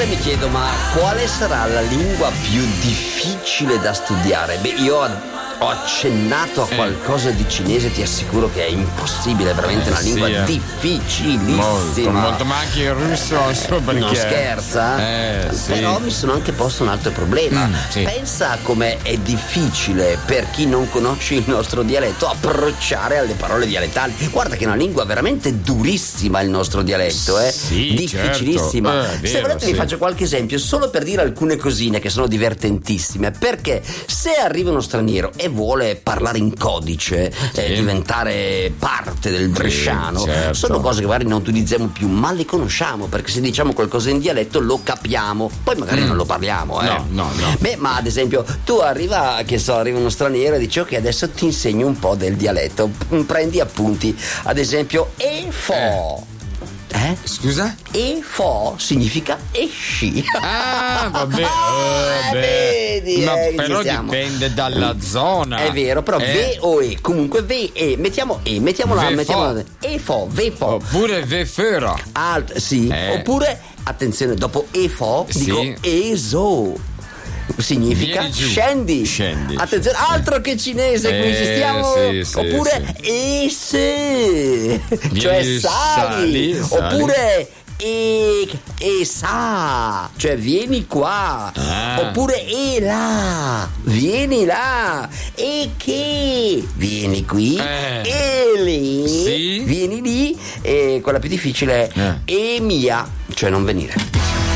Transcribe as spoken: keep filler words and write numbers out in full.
volte mi chiedo, ma quale sarà la lingua più difficile da studiare? Beh, io ho accennato a qualcosa di cinese, ti assicuro che è impossibile, è veramente Eh, una lingua sì, eh. difficilissima. Molto, molto, ma anche il russo, so perché. Non scherza? Eh, sì. Però mi sono anche posto un altro problema. Mm, sì. Pensa come è difficile per chi non conosce il nostro dialetto approcciare alle parole dialettali. Guarda che è una lingua veramente durissima il nostro dialetto, eh? Sì, difficilissima. certo. Eh, Se vero, volete sì. vi faccio qualche esempio solo per dire alcune cosine che sono divertentissime, perché se arriva uno straniero e vuole parlare in codice, Sì. eh, diventare parte del bresciano, certo. sono cose che magari non utilizziamo più, ma le conosciamo, perché se diciamo qualcosa in dialetto lo capiamo, poi magari Mm. non lo parliamo, eh. No, no, no. Beh, ma ad esempio tu arriva, che so, arriva uno straniero e dici ok, adesso ti insegno un po' del dialetto, prendi appunti, ad esempio e fo. Eh? Scusa? E fo significa esci. Ah, vabbè. Eh, vabbè. vedi, Ma eh, però ci siamo. dipende dalla zona. È vero, però Eh. ve o e, comunque ve e, mettiamo e, mettiamola, Ve mettiamola fo. e fo, ve fo. Oppure ve fera. Alt, sì, Eh. oppure attenzione, dopo e fo Sì. dico eso. Significa Vieni giù. scendi. Scendi. Attenzione, altro che cinese, qui Eh, ci stiamo. sì, sì, Oppure e se, cioè Vieni, sali. sali, sali. Oppure e, e sa, cioè vieni qua. Ah. Oppure e là, vieni là. E che, vieni qui. Eh. E lì, Sì. vieni lì. E quella più difficile è Eh. e mia, cioè non venire.